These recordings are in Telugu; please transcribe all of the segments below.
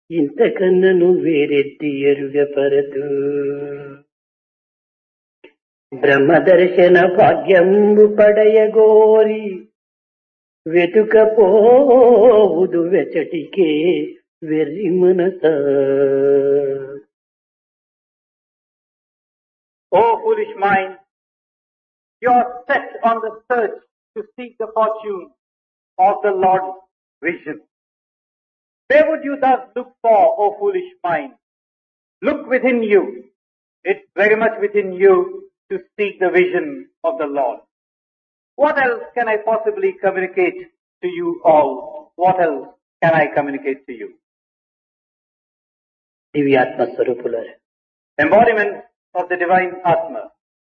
ఇంతకన్నను వేరెత్తి ఎరుగపరదు బ్రహ్మదర్శన భాగ్యంబు పడయగోరి వెతుకపోవుదు వెచటికే వెర్రి మనస. O foolish mind, you are set on the search to seek the fortune of the Lord's vision. Where would you thus look for, O foolish mind? Look within you. It's very much within you to seek the vision of the Lord. What else can I possibly communicate to you all? What else can I communicate to you? దివ్యాత్మ స్వరూపులారా, Embodiment of the divine Atma.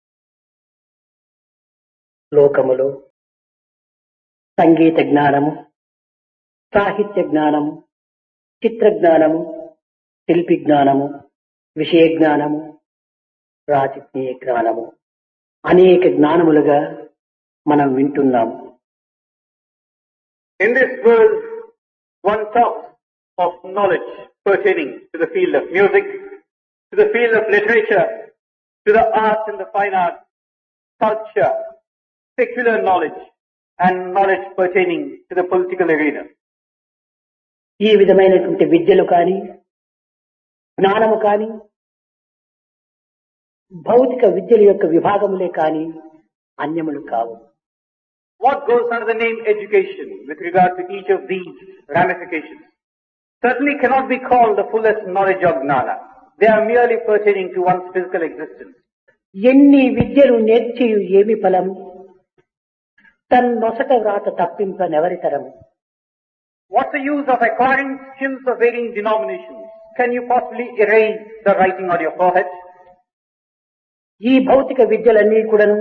లోకములో సంగీత జ్ఞానము, సాహిత్య జ్ఞానము, చిత్ర జ్ఞానము, శిల్పి జ్ఞానము, విషయ జ్ఞానము, రాజకీయ జ్ఞానము అనేక జ్ఞానములుగా మనం వింటున్నాము. In this world, one talks of knowledge pertaining to the field of music, to the field of literature, to the arts and the fine arts, culture, secular knowledge, and knowledge pertaining to the political arena. ఈ విధమైనటువంటి విద్యలు కానీ, జ్ఞానము కానీ, భౌతిక విద్యల యొక్క విభాగములే కానీ అన్యములు కావు. What goes under the name education with regard to each of these ramifications certainly cannot be called the fullest knowledge of gnana. They are merely pertaining to one's physical existence. ఎన్ని విద్యలు నేర్చి ఏమి ఫలం, తన్నొసట వ్రాత తప్పింపనెవరితరము. What's the use of acquiring skills of varying denominations? Can you possibly erase the writing on your forehead? ఈ భౌతిక విద్యలన్నీ కూడాను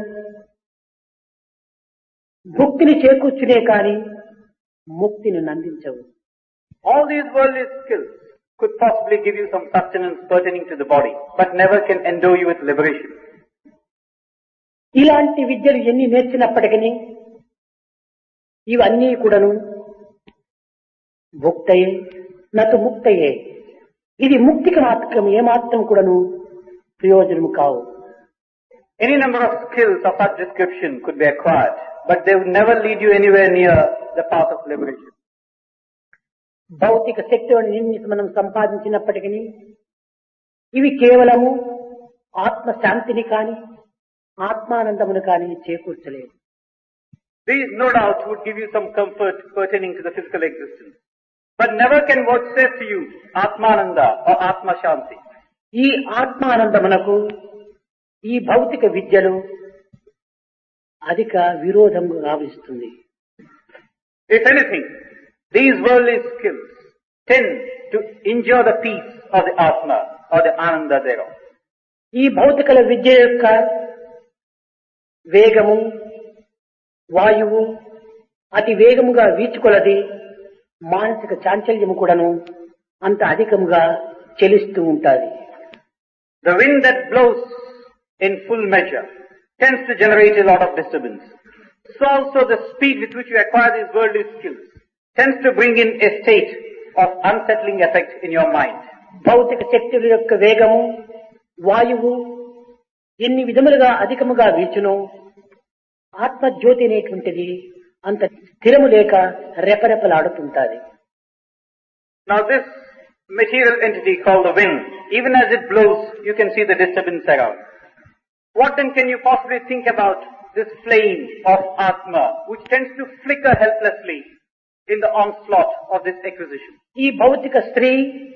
భుక్తిని చేకూర్చునే కాని ముక్తిని నందించవు. All these worldly skills could possibly give you some sustenance pertaining to the body, but never can endow you with liberation. ఇలాంటి విద్యలు ఎన్ని నేర్చినప్పటికీ ఇవన్నీ కూడాను భుక్తయే నటు ముక్తయే. ఇది ముక్తికి మాత్రం ఏమాత్రం కూడాను ప్రయోజనము కావు. Any number of skills of such description could be acquired, but they would never lead you anywhere near the path of liberation. భౌతిక శక్తులను మనం సంపాదించినప్పటికీ ఇవి కేవలము ఆత్మశాంతిని కాని ఆత్మానందమును కాని చేకూర్చలేదు. These no doubt would give you some comfort pertaining to the physical existence, but never can vouchsafe to you Atmananda or Atma Shanti. ఈ ఆత్మానందమునకు ఈ భౌతిక విద్యలు అధిక విరోధము గావిస్తుంది. If anything, these worldly skills tend to injure the peace of the Atma or the Ananda thereof. ఈ భౌతికల విద్య యొక్క వేగము, వాయువు అతి వేగముగా వీచుకొలది మానసిక చాంచల్యము కూడాను అంత అధికముగా చెలిస్తూ ఉంటాది. The wind that blows in full measure tends to generate a lot of disturbance. So also the speed with which you acquire these worldly skills tends to bring in a state of unsettling effect in your mind. భౌతిక శక్తుల యొక్క వేగము, వాయువు ఎన్ని విధములుగా అధికముగా వీచును ఆత్మజ్యోతి అనేటువంటిది అంత స్థిరము లేక రెపరెపలాడుతుంటాది. Now this material entity called the wind, even as it blows, you can see the disturbance around. What then can you possibly think about this flame of Atma, which tends to flicker helplessly in the onslaught of this acquisition? ఈ భౌతిక స్త్రీ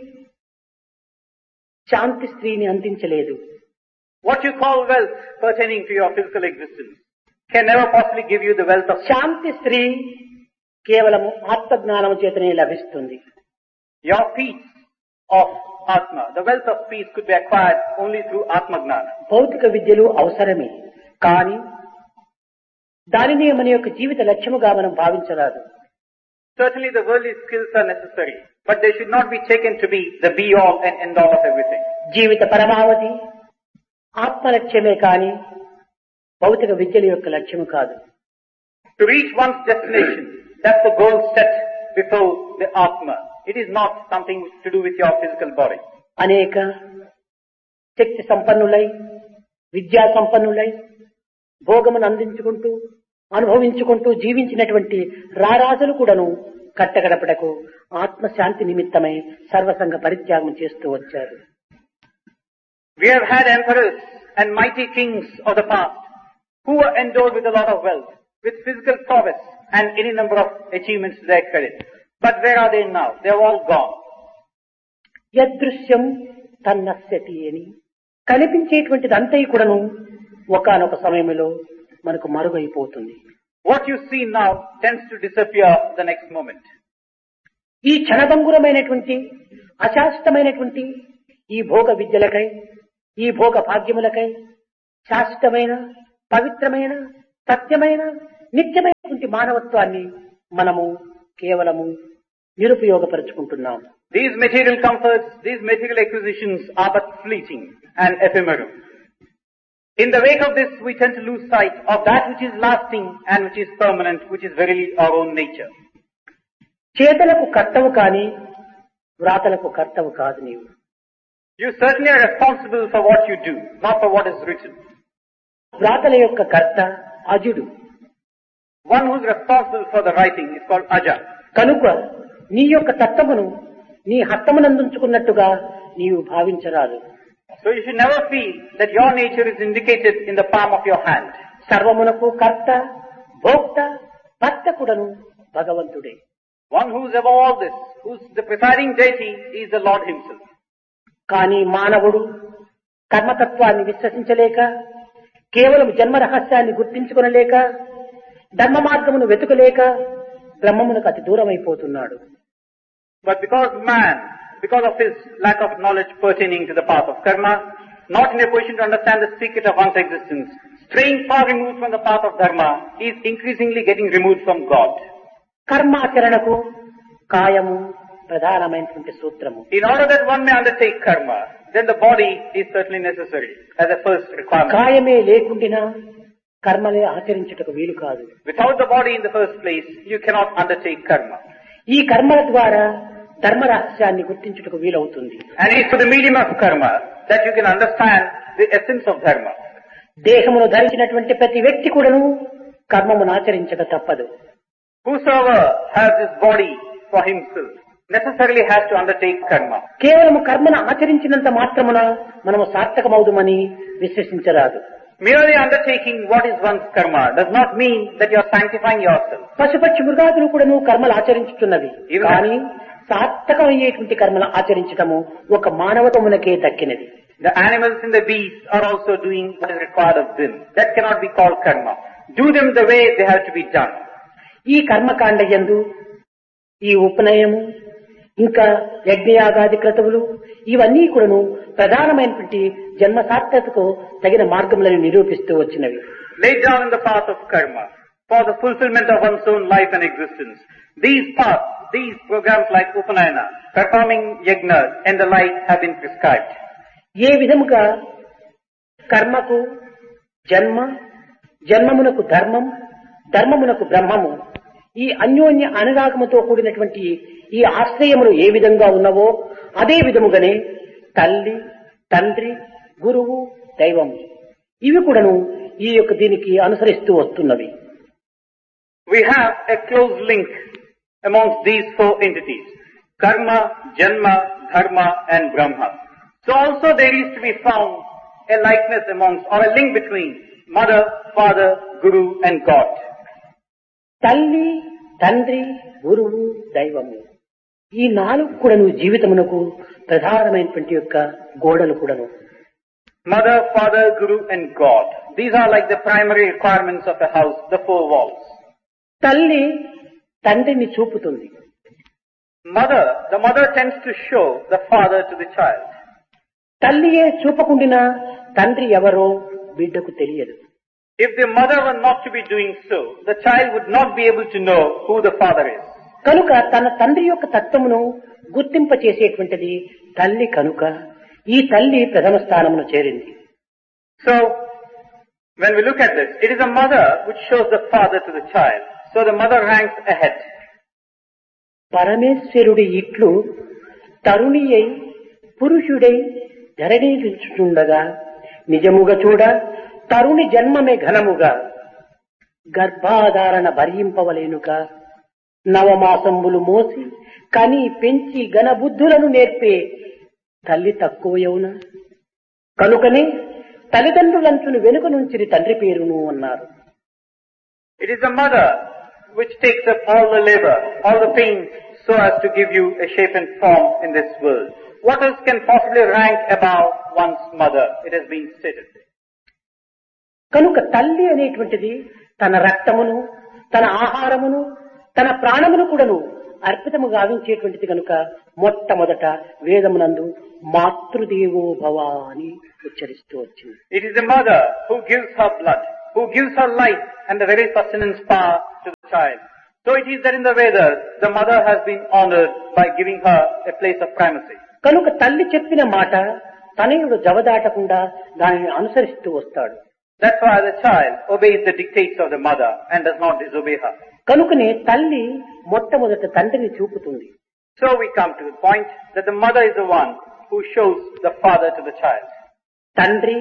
శాంతి స్త్రీని అందించలేదు. What you call wealth pertaining to your physical existence can never possibly give you the wealth of శాంతి స్త్రీ కేవలము ఆత్మజ్ఞానము చేతనే లభిస్తుంది. your peace of Atma. The wealth of peace could be acquired only through Atma Gnana. భౌతిక విద్యలు అవసరమే, కానీ దానిని మన యొక్క జీవిత లక్ష్యముగా మనం భావించరాదు. Certainly the worldly skills are necessary, but they should not be taken to be the be-all and end-all of everything. జీవిత పరమావధి ఆత్మలక్ష్యమే కానీ భౌతిక విద్యల యొక్క లక్ష్యము కాదు. To reach one's destination, that's the goal set before the Atma. It is not something to do with your physical body. అనేక శక్తి సంపన్నులై విద్యా సంపన్నులై భోగమును అందించుకుంటూ అనుభవించుకుంటూ జీవించినటువంటి రారాజులు కూడాను కట్టగడపడకు ఆత్మశాంతి నిమిత్తమై సర్వసంగ పరిత్యాగం చేస్తూ వచ్చారు. We have had emperors and mighty kings of the past who were endowed with a lot of wealth, with physical prowess and any number of achievements to their credit. But where are they now? They are all gone. యదృశ్యం తన్నస్యతి అని కనిపించేటువంటిది అంతయు కూడాను ఒకానొక సమయంలో మనకు మరుగైపోతుంది. What you see now tends to disappear the next moment. ఈ క్షణభంగురమైనటువంటి అశాశ్వతమైనటువంటి ఈ భోగ విద్యలకై ఈ భోగ భాగ్యములకై శాశ్వతమైన పవిత్రమైన సత్యమైన నిత్యమైనటువంటి మానవత్వాన్ని మనము కేవలము నిరుపయోగపరుచుకుంటున్నాం. These material comforts, these material acquisitions are but fleeting and ephemeral. In the wake of this, we tend to lose sight of that which is lasting and which is permanent, which is verily our own nature. చేతలకు కర్తవు కాని వ్రాతలకు కర్తవు కాదు నీవు. You certainly are responsible for what you do, not for what is written. వ్రాతల యొక్క కర్త అజుడు. One who is responsible for the writing is called Aja. కనుక నీ యొక్క తత్వమును నీ హస్తమునందుంచుకున్నట్టుగా నీవు భావించరాదు. So you should never feel that your nature is indicated in the palm of your hand. సర్వమునకు కర్త భోక్త భర్త కూడాను భగవంతుడే. One who is above all this, who is the presiding deity, is the Lord himself. కానీ మానవుడు కర్మతత్వాన్ని విశ్వసించలేక కేవలం జన్మ రహస్యాన్ని గుర్తించుకొనలేక ధర్మ మార్గమును వెతుకలేక బ్రహ్మమునకు అతి దూరం అయిపోతున్నాడు. But because of his lack of knowledge pertaining to the path of karma, not in a position to understand the secret of one's existence, straying far removed from the path of dharma, he is increasingly getting removed from God. కర్మాచరణకు కాయము ప్రధానమైనటువంటి సూత్రము. In order that one may undertake karma, then the body is certainly necessary as a first requirement. కాయమే లేకుండినా కర్మలే ఆచరించుటకు వీలు కాదు. Without the body in the first place, you cannot undertake karma. ఈ కర్మల ద్వారా ధర్మ రహస్యాన్ని గుర్తించుటకు వీలవుతుంది. And it is through the medium of karma that you can understand the essence of dharma. దేహమును ధరించినటువంటి ప్రతి వ్యక్తి కూడాను కర్మమును ఆచరించక తప్పదు. Whosoever has this body for himself necessarily has to undertake karma. కేవలము కర్మను ఆచరించినంత మాత్రమున మనము సార్థకమవుదుమని విశ్వసించరాదు. Merely undertaking what is one's karma does not mean that you are sanctifying yourself. పశుపక్షి మృగాదులు కూడాను కర్మలు ఆచరించుతున్నవి. కానీ సార్థకమయ్యేటువంటి కర్మలు ఆచరించటము ఒక మానవత్వమునకే దక్కినది. The animals and the beasts are also doing what is required of them. That cannot be called karma. Do them the way they have to be done. ఈ కర్మకాండ యందు ఈ ఉపనయము ఇంకా యజ్ఞయాగాది క్రతువులు ఇవన్నీ కూడాను ప్రధానమైనటువంటి జన్మ సార్థకతకు తగిన మార్గములను నిరూపిస్తూ వచ్చినవి. Laid down in the path of karma for the fulfillment of one's own life and existence. These paths, these programs like Upanayana, performing yajnas and the like have been prescribed. ఏ విధముగా కర్మకు జన్మ, జన్మమునకు ధర్మం, ధర్మమునకు బ్రహ్మము ఈ అన్యోన్య అనురాగముతో కూడినటువంటి ఈ ఆశ్రయములు ఏ విధంగా ఉన్నవో అదే విధముగానే తల్లి, తండ్రి, గురువు, దైవము ఇవి కూడాను ఈ యొక్క దీనికి అనుసరిస్తూ వస్తున్నవి. We have a close link amongst these four entities: karma, janma, dharma and brahma. So also there is to be found a likeness amongst, or a link between mother, father, guru and God. తల్లి, తండ్రి, గురువు, దైవము ఈ నాలుగు కూడాను జీవితమునకు ప్రధానమైనటువంటి యొక్క గోడలు కూడాను. Mother, father, guru and God. These are like the primary requirements of a house, the four walls. తల్లి తండ్రిని చూపుతుంది. The mother tends to show the father to the child. తల్లియే చూపకుండినా తండ్రి ఎవరో బిడ్డకు తెలియదు. If the mother were not to be doing so, the child would not be able to know who the father is. కనుక తన తండ్రి యొక్క తత్వమును గుర్తింపచేసేటువంటిది తల్లి కనుక ఈ తల్లి ప్రథమ స్థానమును చేరింది. So, when we look at this, it is a mother which shows the father to the child. So the mother ranks ahead. పరమేశ్వరుడి ఇట్లు తరుణి అయి పురుషుడై ధరణి నిలుచుండగా నిజముగా చూడ తరుణి జన్మమే ఘనముగా గర్భాధారణ భరింపవలేనుక నవమాసంబులు మోసి కని పెంచి ఘనబుద్ధులను నేర్పే తల్లి తక్కువయవునా కనుకనే తల్లిదండ్రులంచును వెనుక నుంచి తండ్రి పేరును అన్నారు. It is the mother which takes up all the labor, all the pains, so as to give you a shape and form in this world. What else can possibly rank above one's mother? It has been stated. కనుక తల్లి అనేటువంటిది తన రక్తమును, తన ఆహారమును, తన ప్రాణమును కూడాను అర్పితము గావించేటువంటిది కనుక మొట్టమొదట వేదమునందు మాతృదేవో భవ అని ఉచ్చరిస్తూ వచ్చింది. It is the mother who gives her blood, who gives her life and the very sustenance power to the child. So it is that in the Vedas, the mother has been honored by giving her a place of primacy. కనుక తల్లి చెప్పిన మాట తనయుడు జవదాటకుండా దానిని అనుసరిస్తూ వస్తాడు. That's why the child obeys the dictates of the mother and does not disobey her. కనుకనే తల్లి మొట్టమొదట తండ్రిని చూపుతుంది. So we come to the point that the mother is the one who shows the father to the child. తండ్రి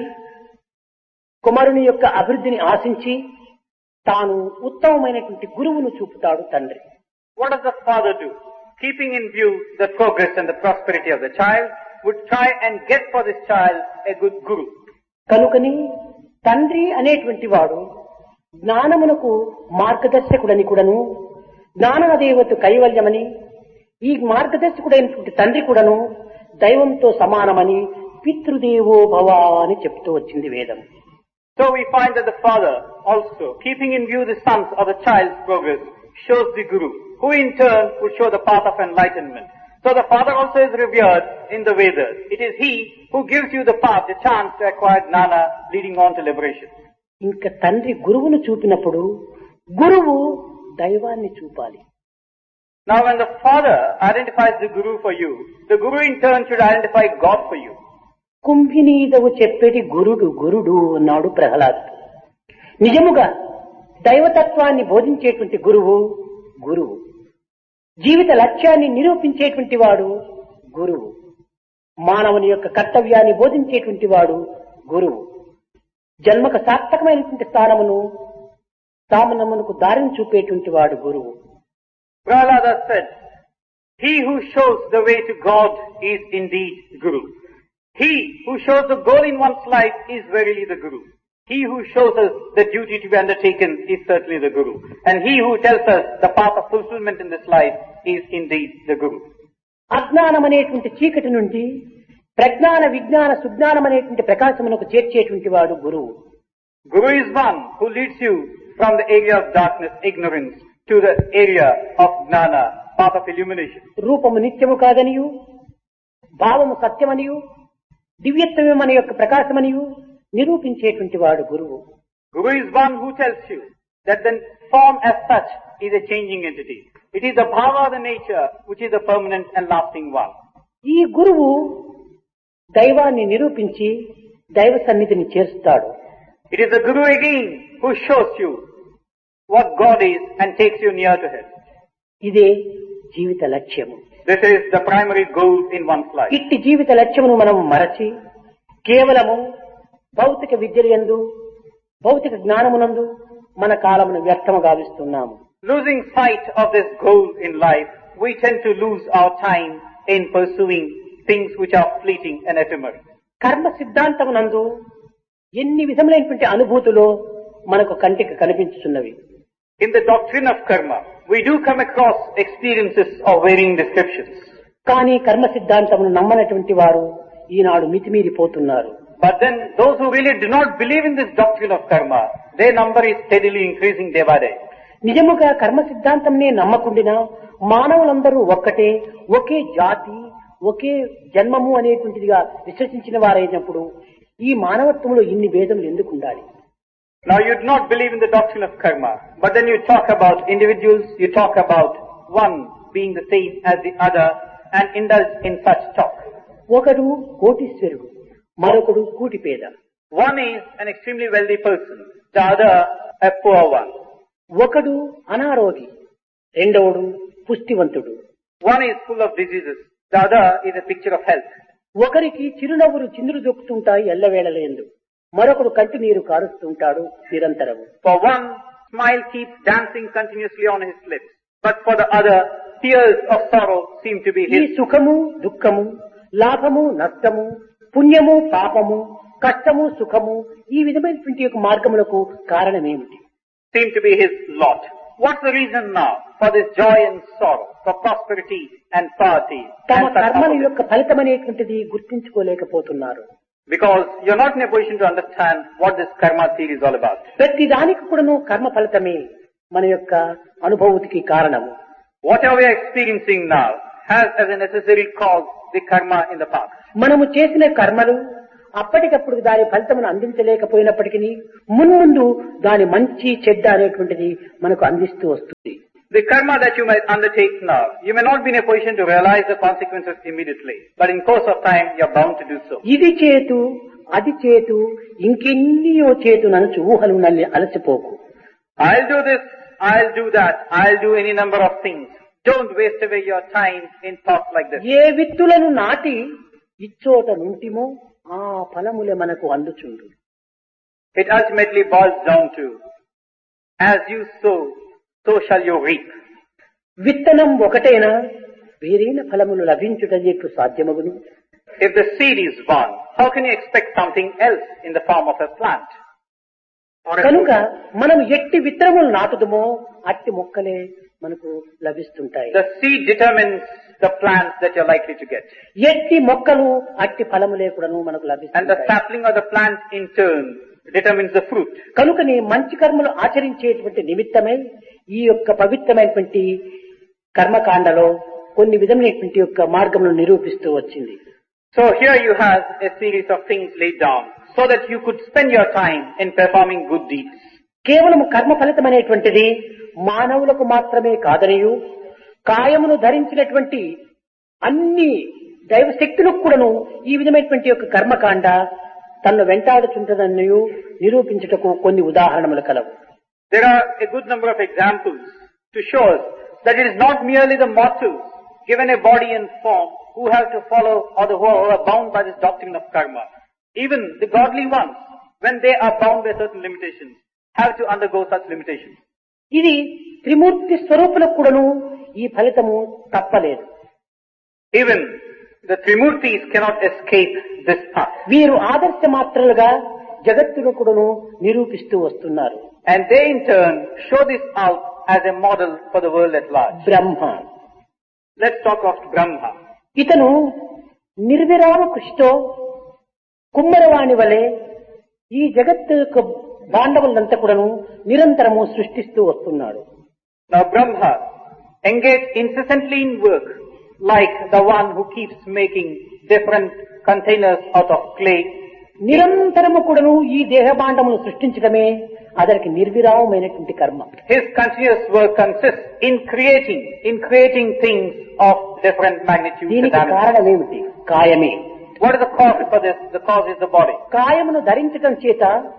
కుమారుని యొక్క అభివృద్ధిని ఆశించి తాను ఉత్తమమైనటువంటి గురువును చూపుతాడు తండ్రి. What does the father do? Keeping in view the progress and the prosperity of the child, would try and get for this child a good guru. కనుకని తండ్రి అనేటువంటి వాడు జ్ఞానమునకు మార్గదర్శకుడని కూడాను, జ్ఞానదేవత కైవల్యమని, ఈ మార్గదర్శకుడైనటువంటి తండ్రి కూడాను దైవంతో సమానమని పితృదేవో భవ అని చెప్తూ వచ్చింది వేదం. So we find that the father also, keeping in view the son's or the child's progress, shows the guru, who in turn would show the path of enlightenment. So the father also is revered in the Vedas. It is he who gives you the path, the chance to acquire gnana, leading on to liberation. ఇంకా తండ్రి గురువును చూపినప్పుడు గురువు దైవాన్ని చూపాలి. Now when the father identifies the guru for you, the guru in turn should identify God for you. కుంభినీదవు చెప్పేటి గురుడు గురుడు అన్నాడు ప్రహ్లాదుడు. నిజముగా దైవతత్వాన్ని బోధించేటువంటి గురువు గురువు, జీవిత లక్ష్యాన్ని నిరూపించేటువంటి వాడు గురువు, మానవుని యొక్క కర్తవ్యాన్ని బోధించేటువంటి వాడు గురువు, జన్మకు సార్థకమైనటువంటి స్థానమునకు దారిని చూపేటువంటి వాడు గురువు. Prahlada said, he who shows the way to God is indeed Guru. He who shows the goal in one's life is verily the Guru. He who shows us the duty to be undertaken is certainly the Guru. And he who tells us the path of fulfillment in this life is indeed the Guru. అజ్ఞానం అనేటువంటి చీకటి నుండి ప్రజ్ఞాన విజ్ఞాన సుజ్ఞానం అనేటువంటి ప్రకాశమునకు చేర్చేటువంటి వాడు గురువు. Guru is one who leads you from the area of darkness, ignorance, to the area of gnana, path of illumination. రూపము నిత్యము కాదనియు, భావము సత్యమనియు, దివ్యత్వమే మన యొక్క ప్రకాశమనియు నిరూపించేటువంటి వాడు గురువు. Guru is one who tells you that the form as such is a changing entity. It is the bhava, the nature, which is the permanent and lasting one. ఈ గురువు దైవాన్ని నిరూపించి దైవ సన్నిధిని చేరుస్తాడు. It is the Guru again who shows you what God is and takes you near to Him. ఇదే జీవిత లక్ష్యము. This is the primary goal in one's life. ఇట్టి జీవిత లక్ష్యమును మనం మరచి కేవలము భౌతిక విద్యలందు, భౌతిక జ్ఞానమునందు మన కాలమును వ్యర్థము గావిస్తున్నాము. Losing sight of this goal in life, we tend to lose our time in pursuing things which are fleeting and ephemeral. కర్మ సిద్ధాంతమునందు ఎన్ని విధములైనటువంటి అనుభూతులు మనకు కంటికి కనిపించుతున్నవి. In the doctrine of karma, we do come across experiences of varying descriptions. కానీ కర్మ సిద్ధాంతమును నమ్మనటువంటి వారు ఈనాడు మితిమీరిపోతున్నారు. But then those who really do not believe in this doctrine of karma, their number is steadily increasing day by day. నిజముగా కర్మ సిద్ధాంతంనే నమ్మకుండినా మానవులందరూ ఒక్కటే, ఒకే జాతి, ఒకే జన్మము అనేటువంటిదిగా విశ్వసించిన వారైనప్పుడు ఈ మానవత్వంలో ఇన్ని భేదములు ఎందుకు ఉండాలి? Now you do not believe in the doctrine of karma, but then you talk about individuals, you talk about one being the same as the other and indulge in such talk. ఒకడు కోటీశ్వరుడు, మరొకడు కూటిపేద. One is an extremely wealthy person, the other a poor one. ఒకడు అనారోగి, రెండవడు పుష్టివంతుడు. One is full of diseases. The other is a picture of health. ఒకరికి చిరునవ్వులు చిందులు దొక్కుతుంటాయి ఎల్లవేళలేందు, మరొకడు కంటి నీరు కారుస్తుంటాడు నిరంతరము. For one, smile keeps dancing continuously on his lips. But for the other, tears of sorrow seem to be ఈ his. సుఖము దుఃఖము, లాభము నష్టము, పుణ్యము పాపము, కష్టము సుఖము, ఈ విధమైనటువంటి యొక్క మార్గములకు కారణమేమిటి? Seem to be his lot. What's the reason now for this joy and sorrow, for prosperity and poverty? తమ and such కర్మల opposites? యొక్క ఫలితమనేటువంటిది గుర్తించుకోలేకపోతున్నారు. Because you're not in a position to understand what this karma theory is all about. ప్రతి దానికి కూడాను కర్మ ఫలితమే మన యొక్క అనుభూతికి కారణము. Whatever we are experiencing now has as a necessary cause the karma in the past. మనము చేసిన కర్మలు అప్పటికప్పుడు దాని ఫలితమును అందించలేకపోయినప్పటికీ మున్ముందు దాని మంచి చెడ్డ అనేటువంటిది మనకు అందిస్తూ వస్తుంది. The karma that you might undertake now, you may not be in a position to realize the consequences immediately, but in course of time you are bound to do so. ఇది చేతు అది చేతు ఇంకెన్నో చేతు నన్ను ఊహలు నన్ను అలసిపోకు. I'll do this, I'll do that, I'll do any number of things. Don't waste away your time in thoughts like this. ఏ విత్తులను నాటి ఇచ్చోట నుంటిమో ఆ ఫలములే మనకు అందుచుండు. It ultimately boils down to, as you sow, so shall you reap. విత్తనం ఒకటేనా వేరైన ఫలములు లభించుట చెప్పు సాధ్యమగును. If the seed is one, how can you expect something else in the form of a plant? Or a కనుక fruit? మనం ఎట్టి విత్తనములు నాటుదమో అట్టి మొక్కలే మనకు లభిస్తుంటాయి. The seed determines the plants that you're likely to get. ఎట్టి మొక్కలు అట్టి ఫలములే కూడాను మనకు And the లభిస్తుంటాయి. sapling or the plant in turn determines the fruit. కనుకనే మంచి కర్మలు ఆచరించేటువంటి నిమిత్తమై ఈ యొక్క పవిత్రమైనటువంటి కర్మకాండలో కొన్ని విధమైనటువంటి యొక్క మార్గములను నిరూపిస్తూ వచ్చింది. So here you have a series of things laid down so that you could spend your time in performing good deeds. కేవలం కర్మ ఫలితం అనేటువంటిది మానవులకు మాత్రమే కాదనియు కాయమును ధరించినటువంటి అన్ని దైవ శక్తులకు కూడాను ఈ విధమైనటువంటి యొక్క కర్మకాండ తనను వెంటాడుచుంటదనియు నిరూపించుటకు కొన్ని ఉదాహరణలు కలవు. There are a good number of examples to show us that it is not merely the mortals given a body and form who have to follow or who are bound by this doctrine of karma. Even the godly ones, when they are bound by certain limitations, have to undergo such limitations. ఇది త్రిమూర్తి స్వరూపులకు కూడాను ఈ ఫలితము తప్పలేదు. Even the Trimurtis cannot escape this path. వీరు ఆదర్శ మాత్రలుగా జగత్తును కూడాను నిరూపిస్తూ వస్తున్నారు. And they in turn show this out as a model for the world at large. Brahma Let's talk of Brahma. ఇతను నిర్విరామ కృషితో కుమ్మరవాణి వలె ఈ జగత్తు యొక్క బాండవులంతా కూడాను నిరంతరము సృష్టిస్తూ వస్తున్నాడు. Now Brahma engaged incessantly in work like the one who keeps making different containers out of clay. నిరంతరము కూడాను ఈ దేహ బాండమును సృష్టించడమే అతనికి నిర్విరామమైనటువంటి కర్మ. His continuous work consists in creating things of different magnitudes and దీనికి dimensions. కారణం ఏమిటి? కాయమే. What is the cause for this? The cause is the body. కాయమును ధరించడం చేత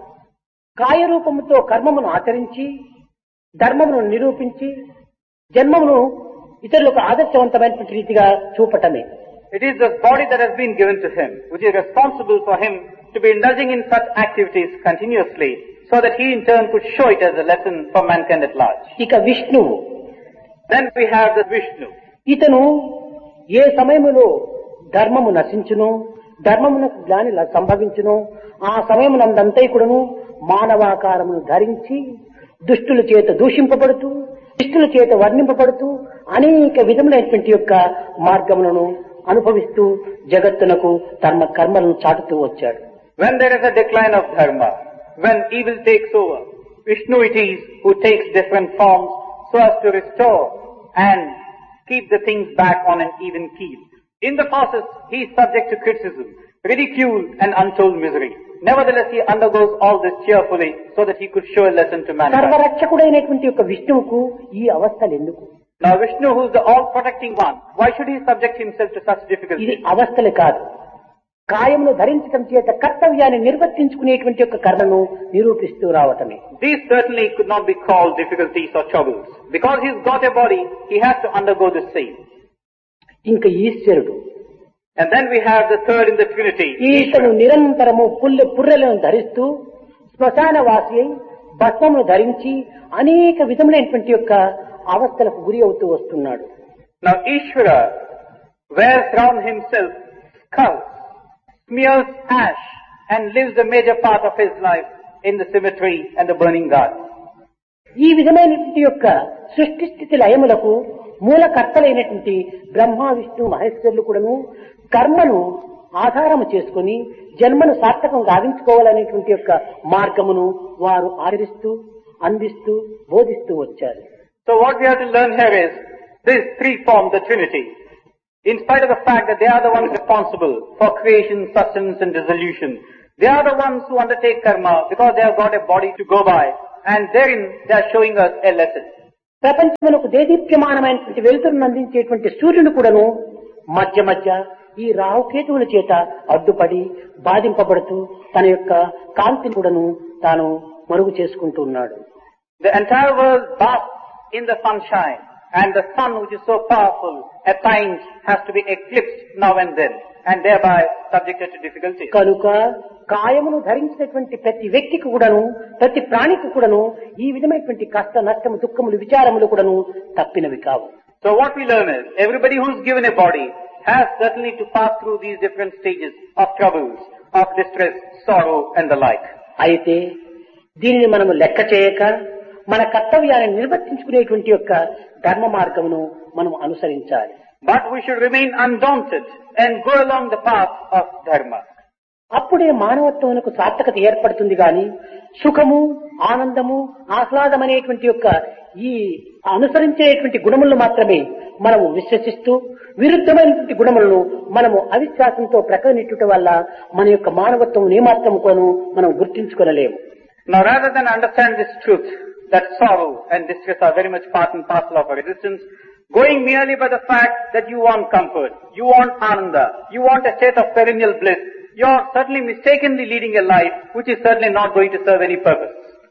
కాయరూపముతో కర్మమును ఆచరించి ధర్మమును నిరూపించి జన్మమును ఇతరులకు ఆదర్శవంతమైనటువంటి రీతిగా చూపటమే. It is the body that has been given to him, which is responsible for him to be indulging in such activities continuously, so that he in turn could show it as a lesson for mankind at large. ఇక విష్ణువు Then we have the Vishnu. ఇతను ఏ సమయములో ధర్మము నశించును ధర్మమునకు జ్ఞాని సంభవించును ఆ సమయమునందంతా కూడాను మానవాకారమును ధరించి దుష్టుల చేత దూషింపబడుతూ దుష్టుల చేత వర్ణింపబడుతూ అనేక విధములైనటువంటి యొక్క మార్గములను అనుభవిస్తూ జగత్తునకు తమ కర్మలను చాటుతూ వచ్చాడు. When there is a decline of dharma, when evil takes over, Vishnu it is who takes different forms so as to restore and keep the things back on an even keel. In the process, he is subject to criticism, ridicule and untold misery. Nevertheless, he undergoes all this cheerfully so that he could show a lesson to mankind. సర్వరక్షకుడైనటువంటి యొక్క విష్ణువుకు ఈ అవస్థలు ఎందుకు? Now Vishnu, who is the all-protecting one, why should he subject himself to such ఇది difficulties? అవస్థలే కాదు, కాయమును ధరించడం చేత కర్తవ్యాన్ని నిర్వర్తించుకునేటువంటి యొక్క కర్మను నిరూపిస్తూ రావటమే. These certainly could not be called difficulties or troubles. Because he's got a body, he has to undergo the same. ఇంకా ఈశ్వరుడు. And then we have the third in the Trinity, ఈతను Ishvara. నిరంతరము పుర్రెలను ధరిస్తూ శ్మశానవాసి అయి భస్మమును ధరించి అనేక విధములైనటువంటి యొక్క అవస్థలకు గురి అవుతూ వస్తున్నాడు. Now Ishvara wears round himself skulls, smears ash, and lives the major part of his life in the cemetery and the burning garden. ఈ విధమైనటువంటి యొక్క సృష్టి స్థితి లయములకు మూలకర్తలైనటువంటి బ్రహ్మ విష్ణు మహేశ్వరులు కూడాను కర్మను ఆధారము చేసుకుని జన్మను సార్థకం గావించుకోవాలనేటువంటి యొక్క మార్గమును వారు ఆచరిస్తూ అందిస్తూ బోధిస్తూ వచ్చారు. So what we have to learn here is, these three form the Trinity. In spite of the fact that they are the ones responsible for creation, sustenance and dissolution, they are the ones who undertake karma because they have got a body to go by, and therein they are showing us a lesson. ప్రపంచమునకు దేదీప్యమానమైనటువంటి వెలుతురును అందించేటువంటి సూర్యుడు కూడాను మధ్య మధ్య ఈ రాహుకేతువుల చేత అడ్డుపడి బాధింపబడుతూ తన యొక్క కాంతిని కూడాను తాను మరుగు చేసుకుంటూ ఉన్నాడు. The entire world basks in the sunshine, and the sun, which is so powerful, at times has to be eclipsed now and then, and thereby subjected to difficulties. కనుక కాయమును ధరించినటువంటి ప్రతి వ్యక్తికి కూడాను ప్రతి ప్రాణికి కూడాను ఈ విధమైనటువంటి కష్ట నష్టము దుఃఖములు విచారములు కూడాను తప్పినవి కావు. So what we learn is, everybody who is given a body has certainly to pass through these different stages of troubles, of distress, sorrow and the like. అయితే దీనిని మనము లెక్క చేయక మన కర్తవ్యాన్ని నిర్వర్తించుకునేటువంటి యొక్క ధర్మ మార్గమును మనం అనుసరించాలి. But we should remain undaunted and go along the path of dharma. అప్పుడే మానవత్వమునకు సార్థకత ఏర్పడుతుంది గాని సుఖము ఆనందము ఆహ్లాదం అనేటువంటి యొక్క ఈ అనుసరించేటువంటి గుణములను మాత్రమే మనము విశ్వసిస్తూ విరుద్ధమైనటువంటి గుణములను మనము అవిశ్వాసంతో ప్రకటించుట వల్ల మన యొక్క మానవత్వం ఏమాత్రమును మనం గుర్తించుకొనలేము. Now rather than understand this truth, that sorrow and distress are very much part and parcel of our existence, going merely by the fact that you want comfort, you want ananda, you want a state of perennial bliss, you are certainly mistakenly leading a life which is certainly not going to serve any purpose.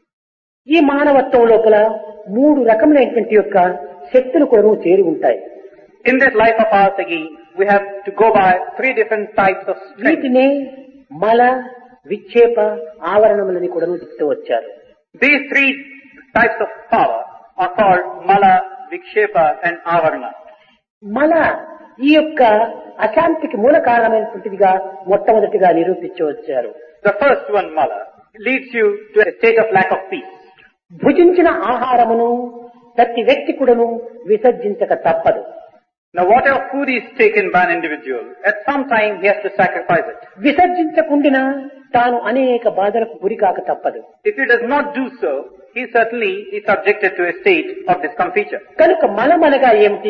ఈ మానవత్వం లోపల మూడు రకములైనటువంటి యొక్క శక్తులు కూడా చేరి ఉంటాయి. In this life of ours again, we have to go by three different types of strength. వీటినే మల విక్షేప ఆవరణములని కూడా చెప్తూ వచ్చారు. These three types of power are called mala, vikshepa and avarana. మల ఈ యొక్క అశాంతికి మూల కారణమైనటువంటిదిగా మొట్టమొదటిగా నిరూపించి వచ్చారు. The first one, mala, leads you to a state of lack of peace. భుజించిన ఆహారమును ప్రతి వ్యక్తి కూడాను విసర్జించక తప్పదు. Now whatever food is taken by an individual, at some time he has to sacrifice it. విసర్జించకుండినా తాను అనేక బాధలకు గురి కాక తప్పదు. If he does not do so, he certainly is subjected to a state of discomfiture. కనుక మలమనగా ఏమిటి?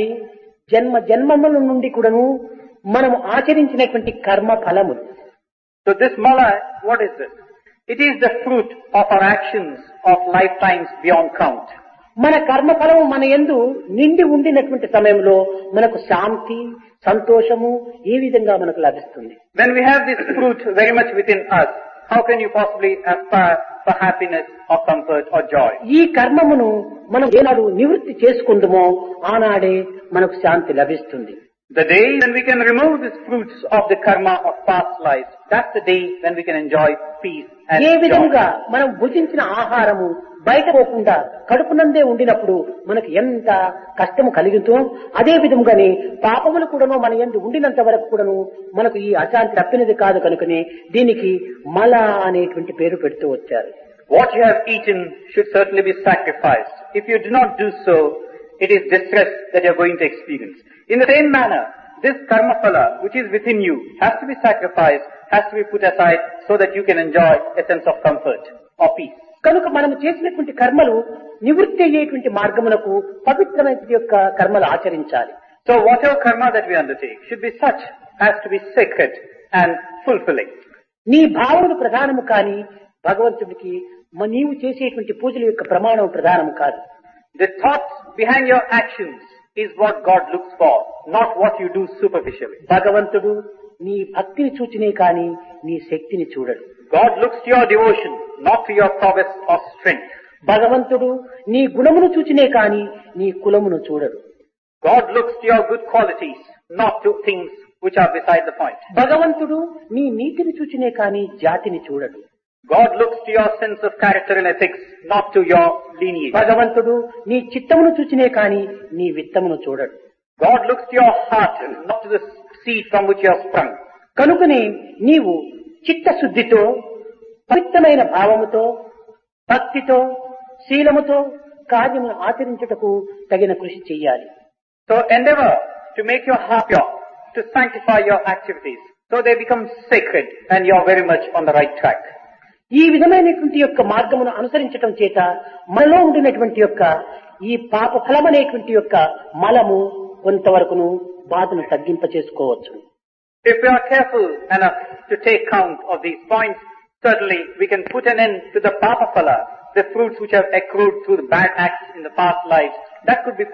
జన్మల నుండి కూడాను మనము ఆచరించినటువంటి కర్మ ఫలములు. So this mala, what is it? It is the fruit of our actions of lifetimes beyond count. మన కర్మ ఫలము మన యందు నిండి ఉండినటువంటి సమయంలో మనకు శాంతి సంతోషము ఏ విధంగా మనకు లభిస్తుంది? When we have this fruit very much within us, how can you possibly aspire for happiness or comfort or joy? ఈ కర్మమును మనం ఏనాడు నివృత్తి చేసుకుందుమో ఆనాడే మనకు శాంతి లభిస్తుంది. The day when we can remove these fruits of the karma of past lives, that's the day when we can enjoy peace and ఏ విధంగా joy. మనం భుజించిన ఆహారము బయట పోకుండా కడుపునందే ఉండినప్పుడు మనకు ఎంత కష్టము కలిగిందో అదే విధంగానే పాపములు కూడాను మన యందు ఉండినంత వరకు కూడాను మనకు ఈ అశాంతి తప్పినది కాదు కనుకనే దీనికి మల అనేటువంటి పేరు పెడుతూ వచ్చారు. What you have eaten should certainly be sacrificed. If you do not do so, it is distress that you are going to experience. In the same manner, this karma phala which is within you has to be sacrificed, has to be put aside so that you can enjoy a sense of comfort or peace. కనుక మనము చేసినటువంటి కర్మలు నివృత్తి అయ్యేటువంటి మార్గమునకు పవిత్రమైన యొక్క కర్మలు ఆచరించాలి. So whatever karma that we undertake should be such as to be sacred and fulfilling. నీ భావములు ప్రధానము కాని భగవంతుడికి నీవు చేసేటువంటి పూజల యొక్క ప్రమాణం ప్రధానము కాదు. The thoughts behind your actions is what God looks for, not what you do superficially. భగవంతుడు నీ భక్తిని చూచినే కాని నీ శక్తిని చూడడు. God looks to your devotion, not to your prowess or strength. భగవంతుడు నీ గుణమును చూచినే కాని నీ కులమును చూడడు. God looks to your good qualities, not to things which are beside the point. భగవంతుడు నీ నీతిని చూచినే కాని జాతిని చూడడు. God looks to your sense of character and ethics, not to your lineage. భగవంతుడు నీ చిత్తమును చూచినే కాని నీ విత్తమును చూడడు. God looks to your heart, not to the seed from which you have sprung. కనుకనే నీవు చిత్తశుద్ధితో పవిత్రమైన భావముతో భక్తితో శీలముతో కార్యమును ఆచరించుటకు తగిన కృషి చెయ్యాలి. So endeavor to make your heart pure, to sanctify your activities, so they become sacred and you are very much on the right track. ఈ విధమైనటువంటి యొక్క మార్గమును అనుసరించటం చేత మనలో ఉండినటువంటి యొక్క ఈ పాప ఫలమనేటువంటి యొక్క మలము కొంతవరకును బాధను తగ్గింప చేసుకోవచ్చు. If we are careful enough to take count of these points, certainly we can put an end to the papa phala, the fruits which have accrued through the bad acts in the past lives. That could be